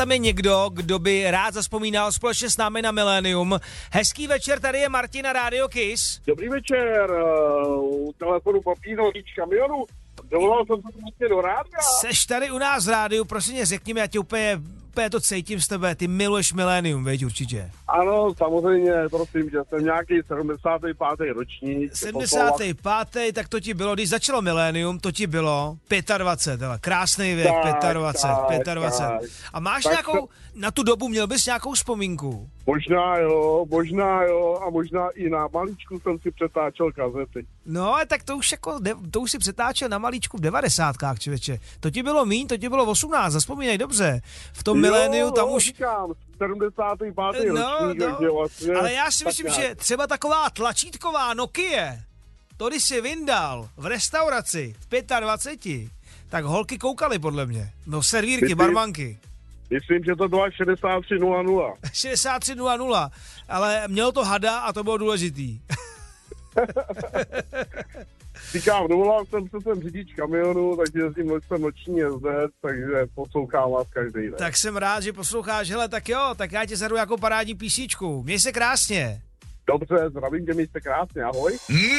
Tam je někdo, kdo by rád zavzpomínal společně s námi na milénium. Hezký večer, tady je Martin na Radio Kiss. Dobrý večer, u telefonu papíru říč kamionu. Dovolal jsem se vlastně do rádia. Seš tady u nás v rádiu, prosím mě řekni mi, já tě úplně to cítím z tebe, ty miluješ milénium, veď určitě. Ano, samozřejmě, prosím, že jsem nějaký 75. ročník. 75. tak to ti bylo, když začalo milénium, to ti bylo 25, ale krásný věk, tak, 25. Tak. A máš tak nějakou, na tu dobu měl bys nějakou vzpomínku? Možná jo, a možná i na malíčku jsem si přetáčel kazety. No, tak to už jako, to už si přetáčel na malíčku v 90kách, člověče. To ti bylo míň, to ti bylo 18, zaspomínej dobře. V tom miléniu tam už... Říkám, 75. ročník, vlastně, ale já si myslím, že třeba taková tlačítková Nokia, to když si vyndal v restauraci v 25, tak holky koukaly podle mě. No servírky, barmanky. Myslím, že to byla 6300. 6300, ale mělo to hada a to bylo důležitý. Říkám, dovolal jsem se sem řidič kamionu, takže jezdím noční jezdec, takže poslouchám vás každý den. Tak jsem rád, že posloucháš, hele, tak jo, tak já tě zadu jako parádní písničku. Měj se krásně. Dobře, zdravím tě, mějte krásně, ahoj.